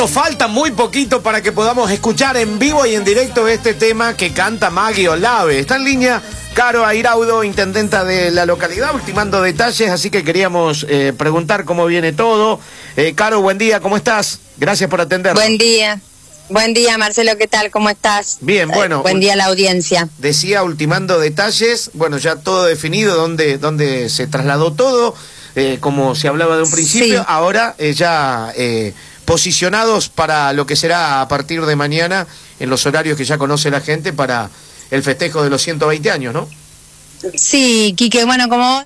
Falta muy poquito para que podamos escuchar en vivo y en directo este tema que canta Maggie Olave. Está en línea Caro Airaudo, intendenta de la localidad, ultimando detalles, así que queríamos preguntar cómo viene todo. Caro, buen día, ¿cómo estás? Gracias por atendernos. Buen día, Marcelo, ¿qué tal? ¿Cómo estás? Bien, bueno. Buen día a la audiencia. Decía, ultimando detalles, bueno, ya todo definido, dónde se trasladó todo, como se hablaba de un principio, sí. Ahora ya posicionados para lo que será a partir de mañana, en los horarios que ya conoce la gente, para el festejo de los 120 años, ¿no? Sí, Quique, bueno, como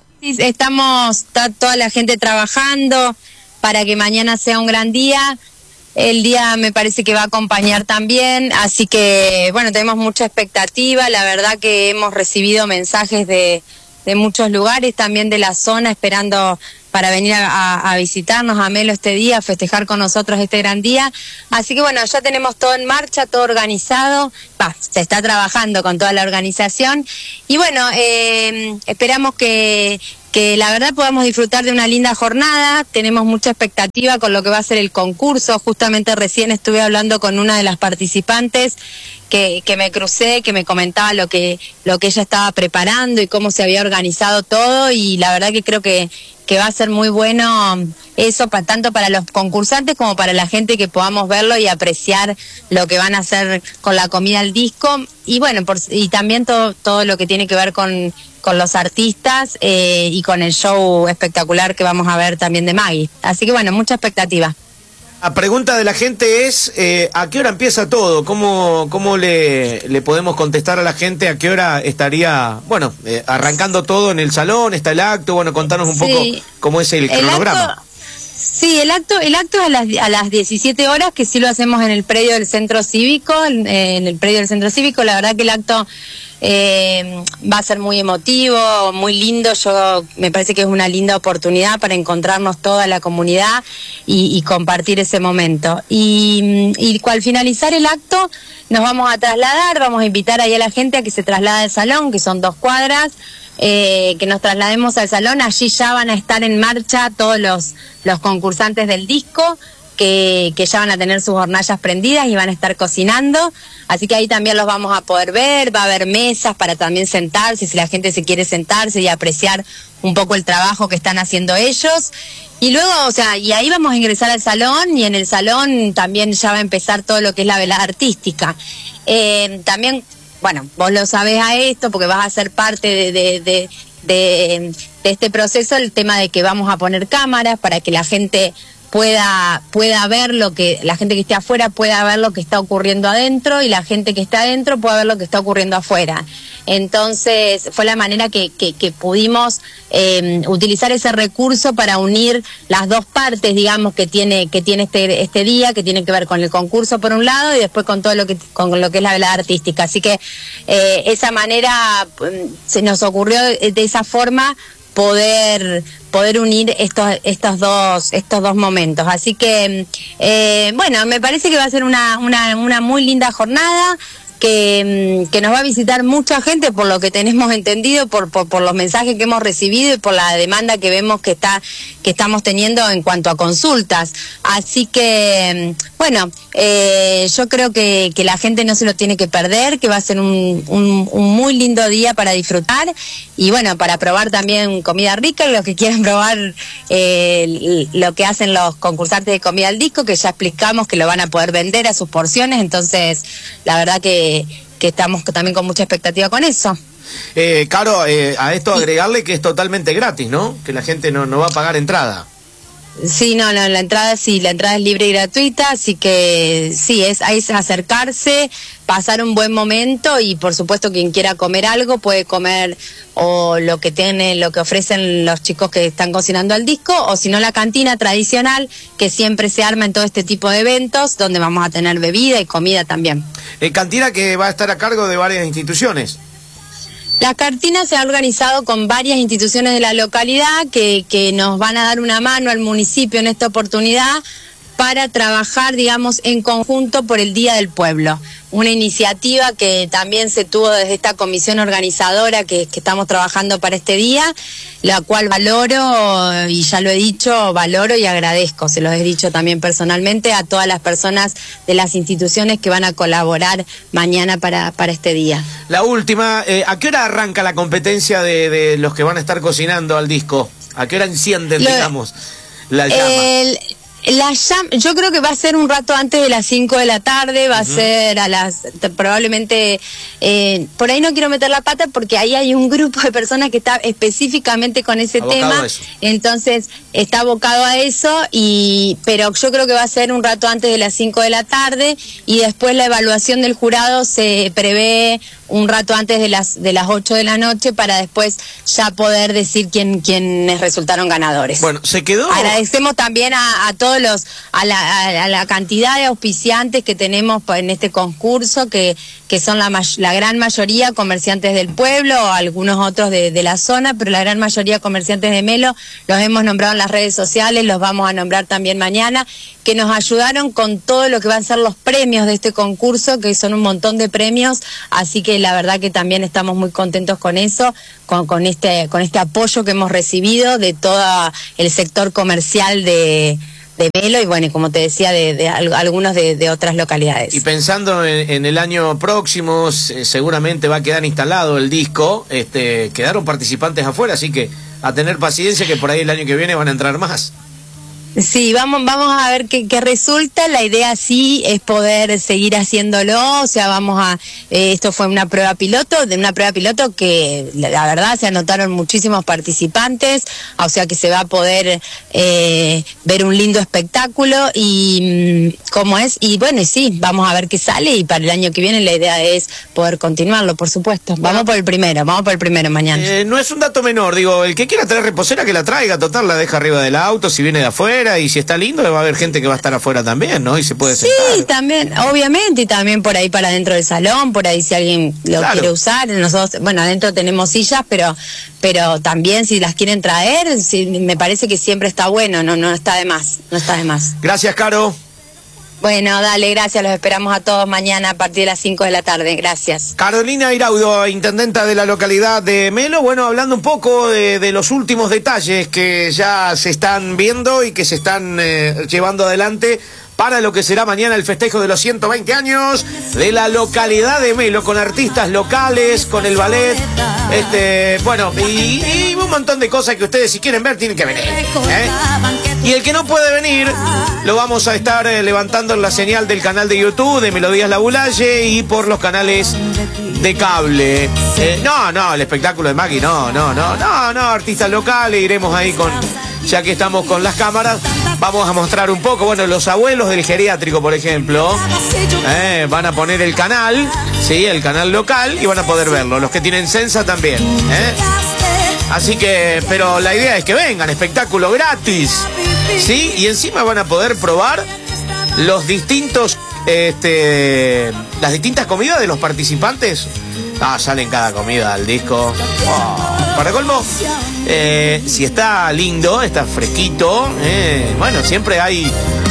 está toda la gente trabajando para que mañana sea un gran día. El día me parece que va a acompañar también, así que, bueno, tenemos mucha expectativa. La verdad que hemos recibido mensajes de muchos lugares, también de la zona, esperando para venir a visitarnos a Melo este día, a festejar con nosotros este gran día. Así que bueno, ya tenemos todo en marcha, todo organizado. Se está trabajando con toda la organización. Y bueno, esperamos que la verdad podamos disfrutar de una linda jornada. Tenemos mucha expectativa con lo que va a ser el concurso. Justamente recién estuve hablando con una de las participantes que me crucé, que me comentaba lo que ella estaba preparando y cómo se había organizado todo, y la verdad que creo que va a ser muy bueno eso, tanto para los concursantes como para la gente, que podamos verlo y apreciar lo que van a hacer con la comida al disco, y bueno, y también todo lo que tiene que ver con los artistas y con el show espectacular que vamos a ver también de Maggie. Así que bueno, mucha expectativa. La pregunta de la gente es, ¿a qué hora empieza todo? ¿Cómo le podemos contestar a la gente a qué hora estaría, bueno, arrancando todo en el salón? ¿Está el acto? Bueno, contanos un poco cómo es el cronograma. Sí, el acto es a las 17 horas, que sí lo hacemos en el predio del Centro Cívico, en el predio del Centro Cívico. La verdad que el acto va a ser muy emotivo, muy lindo. Me parece que es una linda oportunidad para encontrarnos toda la comunidad y compartir ese momento. Y al finalizar el acto nos vamos a trasladar, vamos a invitar ahí a la gente a que se traslade al salón, que son 2 cuadras, que nos traslademos al salón. Allí ya van a estar en marcha todos los concursantes del disco, que ya van a tener sus hornallas prendidas y van a estar cocinando, así que ahí también los vamos a poder ver. Va a haber mesas para también sentarse, si la gente se quiere sentarse y apreciar un poco el trabajo que están haciendo ellos. Y luego, y ahí vamos a ingresar al salón, y en el salón también ya va a empezar todo lo que es la velada artística. También, bueno, vos lo sabés a esto porque vas a ser parte de este proceso, el tema de que vamos a poner cámaras para que la gente pueda ver la gente que esté afuera pueda ver lo que está ocurriendo adentro, y la gente que está adentro pueda ver lo que está ocurriendo afuera. Entonces fue la manera que pudimos utilizar ese recurso para unir las dos partes, digamos, que tiene este día, que tiene que ver con el concurso por un lado y después con todo lo que es la velada artística. Así que esa manera se nos ocurrió de esa forma poder unir estos dos momentos. Así que bueno, me parece que va a ser una muy linda jornada, que nos va a visitar mucha gente, por lo que tenemos entendido, por los mensajes que hemos recibido y por la demanda que vemos que estamos teniendo en cuanto a consultas. Así que bueno, yo creo que la gente no se lo tiene que perder, que va a ser un muy lindo día para disfrutar, y bueno, para probar también comida rica, los que quieran probar lo que hacen los concursantes de comida al disco, que ya explicamos que lo van a poder vender a sus porciones. Entonces la verdad que estamos también con mucha expectativa con eso. Caro, a esto agregarle que es totalmente gratis, ¿no? Que la gente no va a pagar entrada. Sí, no, la entrada es libre y gratuita, así que sí, es acercarse, pasar un buen momento, y por supuesto quien quiera comer algo puede comer o lo que ofrecen los chicos que están cocinando al disco, o si no la cantina tradicional que siempre se arma en todo este tipo de eventos, donde vamos a tener bebida y comida también. Cantina que va a estar a cargo de varias instituciones. La cantina se ha organizado con varias instituciones de la localidad que nos van a dar una mano al municipio en esta oportunidad para trabajar, digamos, en conjunto por el Día del Pueblo. Una iniciativa que también se tuvo desde esta comisión organizadora que estamos trabajando para este día, la cual valoro, y ya lo he dicho, valoro y agradezco, se los he dicho también personalmente a todas las personas de las instituciones que van a colaborar mañana para este día. La última, ¿a qué hora arranca la competencia de los que van a estar cocinando al disco? ¿A qué hora encienden, digamos, la llama? Yo creo que va a ser un rato antes de las 5 de la tarde, va a ser probablemente, por ahí no quiero meter la pata porque ahí hay un grupo de personas que está específicamente con ese tema, entonces está abocado a eso, pero yo creo que va a ser un rato antes de las 5 de la tarde y después la evaluación del jurado se prevé un rato antes de las 8 de la noche para después ya poder decir quiénes resultaron ganadores. Bueno, se quedó. Agradecemos también a todos a la cantidad de auspiciantes que tenemos en este concurso, que son la gran mayoría comerciantes del pueblo, o algunos otros de la zona, pero la gran mayoría comerciantes de Melo. Los hemos nombrado en las redes sociales, los vamos a nombrar también mañana, que nos ayudaron con todo lo que van a ser los premios de este concurso, que son un montón de premios, así que la verdad que también estamos muy contentos con eso, con este apoyo que hemos recibido de todo el sector comercial de Melo y bueno, y como te decía, de algunos de otras localidades. Y pensando en el año próximo, seguramente va a quedar instalado el disco, quedaron participantes afuera, así que a tener paciencia que por ahí el año que viene van a entrar más. Sí, vamos a ver qué resulta. La idea sí es poder seguir haciéndolo, o sea, esto fue una prueba piloto, que la verdad se anotaron muchísimos participantes, o sea que se va a poder ver un lindo espectáculo y bueno, sí, vamos a ver qué sale y para el año que viene la idea es poder continuarlo, por supuesto. Vamos por el primero mañana. No es un dato menor, digo, el que quiera traer reposera que la traiga, total, la deja arriba del auto, si viene de afuera. Y si está lindo va a haber gente que va a estar afuera también, ¿no? Y se puede sentar. Sí, también, obviamente, y también por ahí para dentro del salón, por ahí si alguien lo quiere usar. Nosotros, bueno, adentro tenemos sillas, pero también si las quieren traer, me parece que siempre está bueno, no está de más, Gracias, Caro. Bueno, dale, gracias, los esperamos a todos mañana a partir de las 5 de la tarde, gracias. Carolina Iraudo, intendenta de la localidad de Melo, bueno, hablando un poco de los últimos detalles que ya se están viendo y que se están llevando adelante para lo que será mañana el festejo de los 120 años de la localidad de Melo, con artistas locales, con el ballet, bueno, y un montón de cosas que ustedes si quieren ver tienen que venir, Y el que no puede venir, lo vamos a estar levantando en la señal del canal de YouTube de Melodías La Bulaye y por los canales de cable. No, el espectáculo de Maggie, no, artistas locales, iremos ahí ya que estamos con las cámaras, vamos a mostrar un poco, bueno, los abuelos del geriátrico, por ejemplo, van a poner el canal, sí, el canal local, y van a poder verlo, los que tienen Sensa también, Así que, pero la idea es que vengan, espectáculo gratis, ¿sí? Y encima van a poder probar los distintos, las distintas comidas de los participantes. Salen cada comida al disco. Para colmo, si está lindo, está fresquito, bueno, siempre hay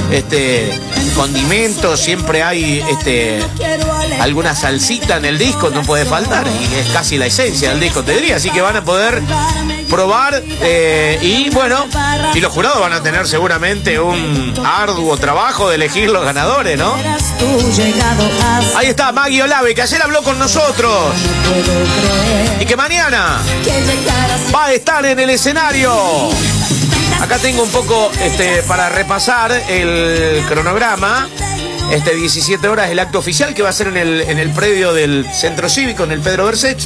condimentos, siempre hay alguna salsita en el disco, no puede faltar, y es casi la esencia del disco, te diría, así que van a poder probar y bueno, y los jurados van a tener seguramente un arduo trabajo de elegir los ganadores, ¿no? Ahí está Maggie Olave, que ayer habló con nosotros y que mañana va a estar en el escenario. Acá tengo un poco para repasar el cronograma. 17 horas el acto oficial que va a ser en el predio del Centro Cívico, en el Pedro Bercech.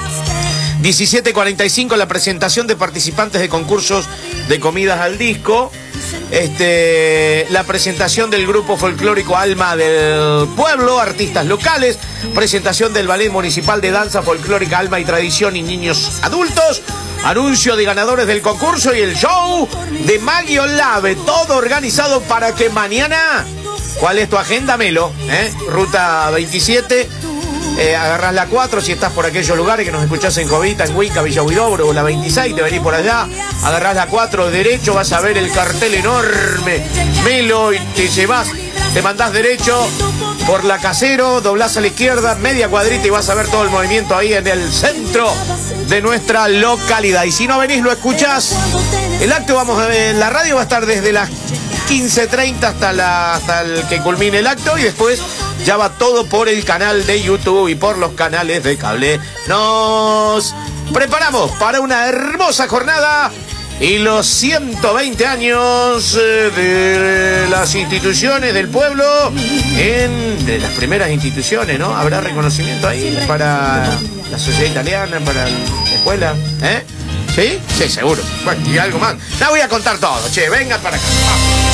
17:45 la presentación de participantes de concursos de comidas al disco. La presentación del grupo folclórico Alma del Pueblo, artistas locales, presentación del Ballet Municipal de Danza Folclórica Alma y Tradición y Niños Adultos, anuncio de ganadores del concurso y el show de Maggie Olave, todo organizado para que mañana, ¿cuál es tu agenda, Melo? Ruta 27, agarrás la 4 si estás por aquellos lugares que nos escuchás en Jovita, en Huinca, Villa Huidobro o la 26, te venís por allá, agarrás la 4 derecho, vas a ver el cartel enorme, Melo, y te llevas, te mandás derecho por la Casero, doblás a la izquierda, media cuadrita y vas a ver todo el movimiento ahí en el centro de nuestra localidad. Y si no venís, lo escuchás. El acto, en la radio va a estar desde las 15:30 hasta el que culmine el acto, y después ya va todo por el canal de YouTube y por los canales de cable. Nos preparamos para una hermosa jornada y los 120 años de las instituciones del pueblo, de las primeras instituciones, ¿no? Habrá reconocimiento ahí para la sociedad italiana, para la escuela, ¿eh? ¿Sí? Sí, seguro. Bueno, y algo más. La voy a contar todo, che, vengan para acá.